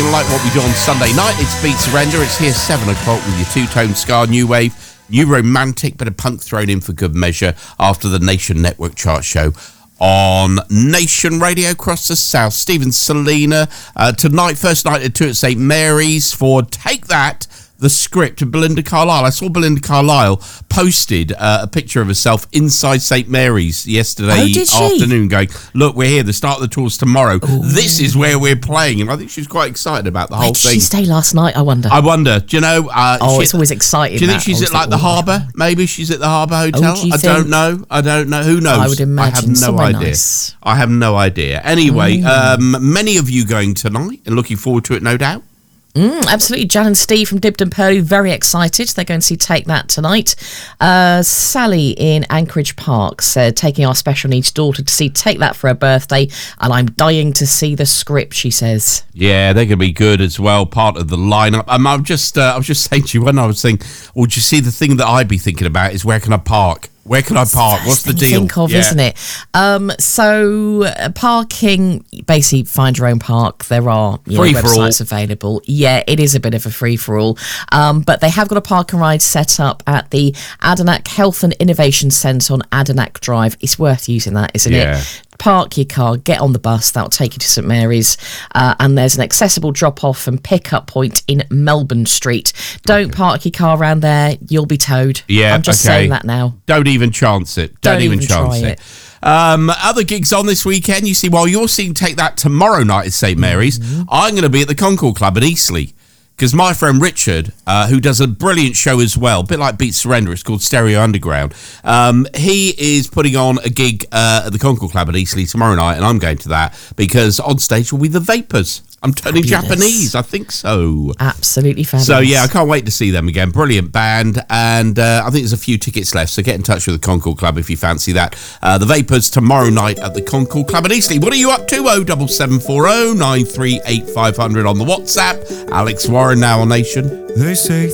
going to like what we do on Sunday night. It's Beat Surrender. It's here 7 o'clock with your two-tone ska, new wave, new romantic, bit of punk thrown in for good measure after the Nation Network chart show on Nation Radio across the South. Stephen Selena, tonight, first night at 2 at St. Mary's for Take That, the script of Belinda Carlisle. I saw Belinda Carlisle posted a picture of herself inside St. Mary's yesterday afternoon going, look, we're here, the start of the tour's tomorrow. Ooh. This is where we're playing. And I think she was quite excited about the whole thing. Did she stay last night, I wonder? Do you know? It's always exciting. Do you think she's at like the Harbour? Maybe she's at the Harbour Hotel? I don't know. Who knows? I would imagine. I have no idea. Nice. I have no idea. Anyway, many of you going tonight and looking forward to it, no doubt. Absolutely. Jan and Steve from Dibden Purley, very excited. They're going to see Take That tonight. Sally in Anchorage Park said, taking our special needs daughter to see Take That for her birthday, and I'm dying to see the script, she says. Yeah, they're going to be good as well, part of the lineup. I was just saying to you when I was thinking, do you see the thing that I'd be thinking about is where can I park? Where can I park? What's the deal? Think of, isn't it? So parking, basically find your own park. There are websites available. Yeah, it is a bit of a free-for-all. But they have got a park and ride set up at the Adanac Health and Innovation Centre on Adanac Drive. It's worth using that, isn't it? Park your car, get on the bus, that'll take you to St Mary's, and there's an accessible drop-off and pick-up point in Melbourne Street. Don't park your car around there, you'll be towed. I'm just saying that now. Don't even chance it. Don't even chance it. Other gigs on this weekend, you see, while you're seeing Take That tomorrow night at St Mary's, I'm going to be at the Concord Club at Eastleigh. Because my friend Richard, who does a brilliant show as well, a bit like Beat Surrender, it's called Stereo Underground, he is putting on a gig at the Concord Club at Eastleigh tomorrow night, and I'm going to that because on stage will be the Vapors. I'm turning Japanese, I think so. Absolutely fabulous. So, yeah, I can't wait to see them again. Brilliant band, and I think there's a few tickets left, so get in touch with the Concord Club if you fancy that. The Vapors tomorrow night at the Concord Club at Eastleigh. What are you up to? 07740 938 500 on the WhatsApp. Alex Warren now on Nation. They say